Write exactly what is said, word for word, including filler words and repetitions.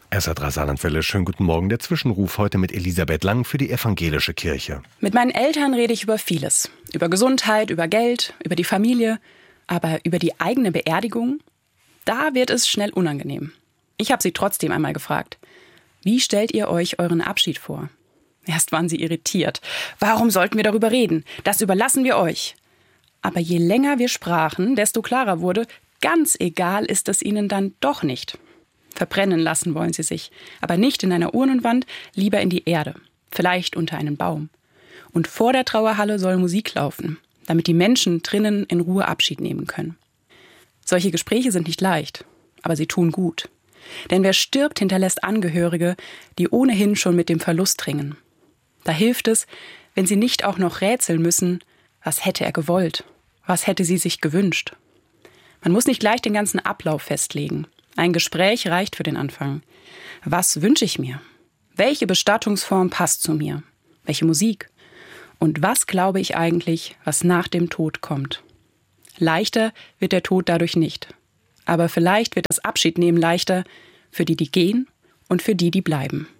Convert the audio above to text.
S R drei Saarlandwelle, schönen guten Morgen. Der Zwischenruf heute mit Elisabeth Lang für die Evangelische Kirche. Mit meinen Eltern rede ich über vieles. Über Gesundheit, über Geld, über die Familie. Aber über die eigene Beerdigung, da wird es schnell unangenehm. Ich habe sie trotzdem einmal gefragt. Wie stellt ihr euch euren Abschied vor? Erst waren sie irritiert. Warum sollten wir darüber reden? Das überlassen wir euch. Aber je länger wir sprachen, desto klarer wurde, ganz egal ist es ihnen dann doch nicht. Verbrennen lassen wollen sie sich, aber nicht in einer Urnenwand, lieber in die Erde, vielleicht unter einen Baum. Und vor der Trauerhalle soll Musik laufen, damit die Menschen drinnen in Ruhe Abschied nehmen können. Solche Gespräche sind nicht leicht, aber sie tun gut. Denn wer stirbt, hinterlässt Angehörige, die ohnehin schon mit dem Verlust ringen. Da hilft es, wenn sie nicht auch noch rätseln müssen, was hätte er gewollt, was hätte sie sich gewünscht. Man muss nicht gleich den ganzen Ablauf festlegen. Ein Gespräch reicht für den Anfang. Was wünsche ich mir? Welche Bestattungsform passt zu mir? Welche Musik? Und was glaube ich eigentlich, was nach dem Tod kommt? Leichter wird der Tod dadurch nicht. Aber vielleicht wird das Abschiednehmen leichter für die, die gehen und für die, die bleiben.